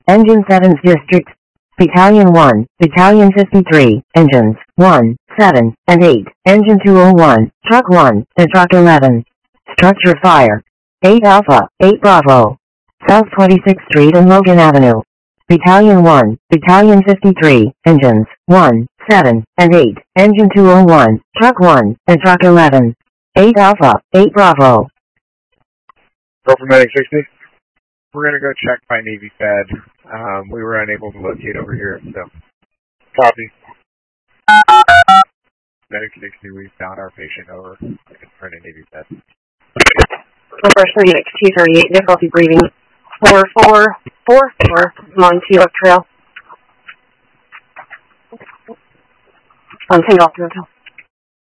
Engine 7th District. Battalion 1, Battalion 53, Engines 1, 7, and 8, Engine 201, Truck 1, and Truck 11. Structure fire. 8 Alpha, 8 Bravo. South 26th Street and Logan Avenue. Battalion 1, Battalion 53, Engines 1, 7, and 8, Engine 201, Truck 1, and Truck 11. 8 Alpha, 8 Bravo. Go for Medic 60. We're going to go check by Navy Fed. We were unable to locate over here, so. Copy. Medic 60, we found our patient over in front of Navy Fed. First Unit 238, difficulty breathing. 4444, along T Oak Trail. On St. Austin Hotel.